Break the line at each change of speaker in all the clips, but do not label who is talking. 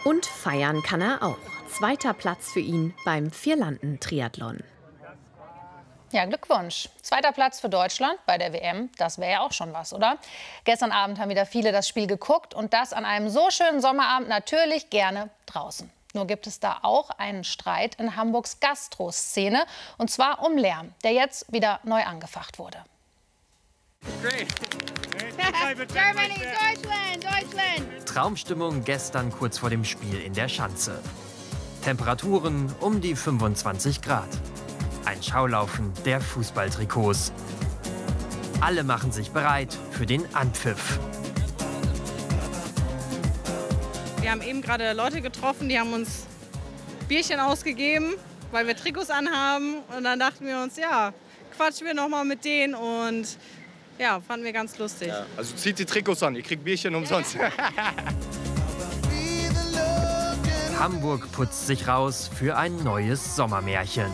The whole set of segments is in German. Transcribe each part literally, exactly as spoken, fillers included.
Und feiern kann er auch. Zweiter Platz für ihn beim Vierlanden-Triathlon.
Ja, Glückwunsch. Zweiter Platz für Deutschland bei der W M. Das wäre ja auch schon was, oder? Gestern Abend haben wieder viele das Spiel geguckt und das an einem so schönen Sommerabend natürlich gerne draußen. Nur gibt es da auch einen Streit in Hamburgs Gastroszene, und zwar um Lärm, der jetzt wieder neu angefacht wurde.
Germany, Deutschland, Deutschland.
Traumstimmung gestern kurz vor dem Spiel in der Schanze. Temperaturen um die fünfundzwanzig Grad. Ein Schaulaufen der Fußballtrikots. Alle machen sich bereit für den Anpfiff.
Wir haben eben gerade Leute getroffen, die haben uns Bierchen ausgegeben, weil wir Trikots anhaben. Und dann dachten wir uns, ja, quatschen wir noch mal mit denen. Und ja, fanden wir ganz lustig.
Ja, also zieht die Trikots an, ihr kriegt Bierchen umsonst.
Hamburg putzt sich raus für ein neues Sommermärchen.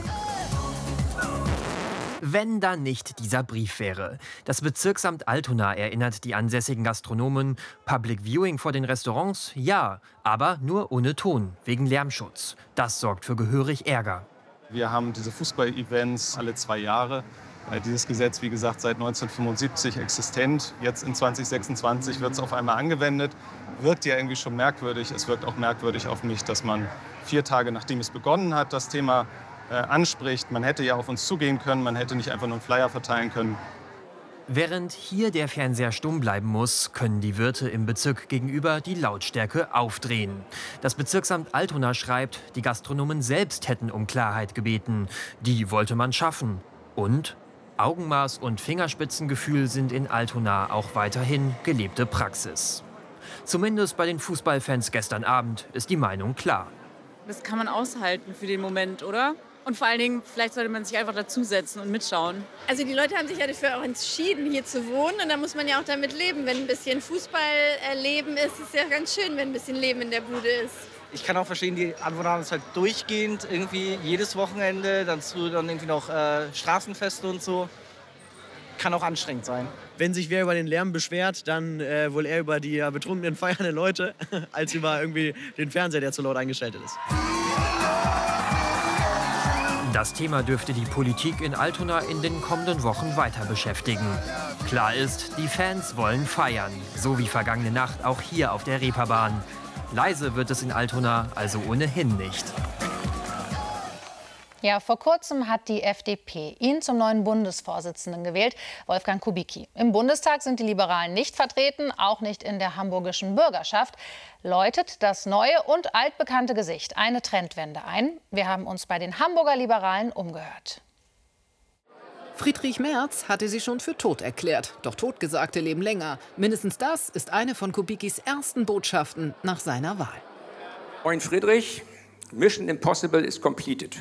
Wenn da nicht dieser Brief wäre. Das Bezirksamt Altona erinnert die ansässigen Gastronomen. Public Viewing vor den Restaurants? Ja, aber nur ohne Ton, wegen Lärmschutz. Das sorgt für gehörig Ärger.
Wir haben diese Fußball-Events alle zwei Jahre. Dieses Gesetz, wie gesagt, seit neunzehnhundertfünfundsiebzig existent. Jetzt in zwanzig sechsundzwanzig wird es auf einmal angewendet. Wirkt ja irgendwie schon merkwürdig. Es wirkt auch merkwürdig auf mich, dass man vier Tage nachdem es begonnen hat, das Thema äh, anspricht. Man hätte ja auf uns zugehen können, man hätte nicht einfach nur einen Flyer verteilen können.
Während hier der Fernseher stumm bleiben muss, können die Wirte im Bezirk gegenüber die Lautstärke aufdrehen. Das Bezirksamt Altona schreibt, die Gastronomen selbst hätten um Klarheit gebeten. Die wollte man schaffen. Und Augenmaß und Fingerspitzengefühl sind in Altona auch weiterhin gelebte Praxis. Zumindest bei den Fußballfans gestern Abend ist die Meinung klar.
Das kann man aushalten für den Moment, oder? Und vor allen Dingen, vielleicht sollte man sich einfach dazusetzen und mitschauen.
Also die Leute haben sich ja dafür auch entschieden, hier zu wohnen. Und da muss man ja auch damit leben. Wenn ein bisschen Fußballleben ist, ist es ja ganz schön, wenn ein bisschen Leben in der Bude ist.
Ich kann auch verstehen, die Anwohner haben es halt durchgehend, irgendwie jedes Wochenende, dazu dann irgendwie noch äh, Straßenfeste und so. Kann auch anstrengend sein.
Wenn sich wer über den Lärm beschwert, dann äh, wohl eher über die äh, betrunkenen, feiernden Leute, als über irgendwie den Fernseher, der zu laut eingeschaltet ist.
Das Thema dürfte die Politik in Altona in den kommenden Wochen weiter beschäftigen. Klar ist, die Fans wollen feiern, so wie vergangene Nacht auch hier auf der Reeperbahn. Leise wird es in Altona also ohnehin nicht.
Ja, vor kurzem hat die F D P ihn zum neuen Bundesvorsitzenden gewählt, Wolfgang Kubicki. Im Bundestag sind die Liberalen nicht vertreten, auch nicht in der hamburgischen Bürgerschaft. Läutet das neue und altbekannte Gesicht eine Trendwende ein? Wir haben uns bei den Hamburger Liberalen umgehört.
Friedrich Merz hatte sie schon für tot erklärt. Doch Totgesagte leben länger. Mindestens das ist eine von Kubickis ersten Botschaften nach seiner Wahl.
Freund Friedrich, Mission Impossible is completed.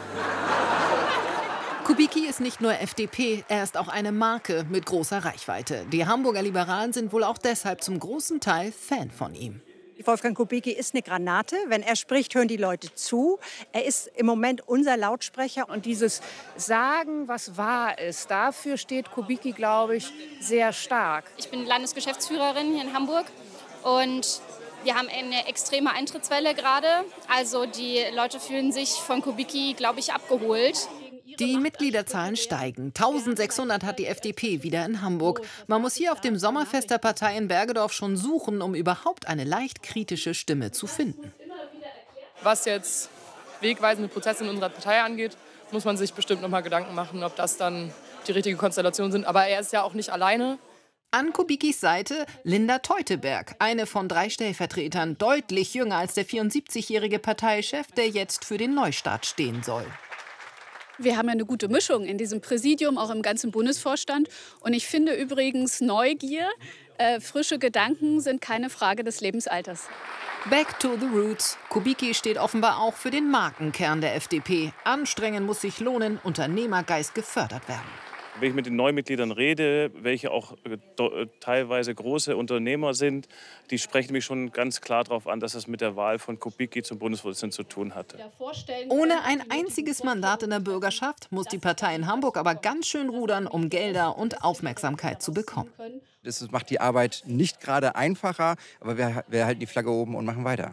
Kubicki ist nicht nur F D P, er ist auch eine Marke mit großer Reichweite. Die Hamburger Liberalen sind wohl auch deshalb zum großen Teil Fan von ihm.
Wolfgang Kubicki ist eine Granate. Wenn er spricht, hören die Leute zu. Er ist im Moment unser Lautsprecher.
Und dieses Sagen, was wahr ist, dafür steht Kubicki, glaube ich, sehr stark.
Ich bin Landesgeschäftsführerin hier in Hamburg und wir haben eine extreme Eintrittswelle gerade. Also die Leute fühlen sich von Kubicki, glaube ich, abgeholt.
Die Mitgliederzahlen steigen. eintausendsechshundert hat die F D P wieder in Hamburg. Man muss hier auf dem Sommerfest der Partei in Bergedorf schon suchen, um überhaupt eine leicht kritische Stimme zu finden.
Was jetzt wegweisende Prozesse in unserer Partei angeht, muss man sich bestimmt noch mal Gedanken machen, ob das dann die richtige Konstellation sind. Aber er ist ja auch nicht alleine.
An Kubickis Seite Linda Teuteberg, eine von drei Stellvertretern, deutlich jünger als der vierundsiebzigjährige Parteichef, der jetzt für den Neustart stehen soll.
Wir haben ja eine gute Mischung in diesem Präsidium, auch im ganzen Bundesvorstand. Und ich finde übrigens Neugier, äh, frische Gedanken sind keine Frage des Lebensalters.
Back to the roots. Kubicki steht offenbar auch für den Markenkern der F D P. Anstrengen muss sich lohnen, Unternehmergeist gefördert werden.
Wenn ich mit den Neumitgliedern rede, welche auch äh, teilweise große Unternehmer sind, die sprechen mich schon ganz klar darauf an, dass es mit der Wahl von Kubicki zum Bundesvorsitzenden zu tun hatte.
Ohne ein einziges Mandat in der Bürgerschaft muss die Partei in Hamburg aber ganz schön rudern, um Gelder und Aufmerksamkeit zu bekommen.
Das macht die Arbeit nicht gerade einfacher, aber wir, wir halten die Flagge oben und machen weiter.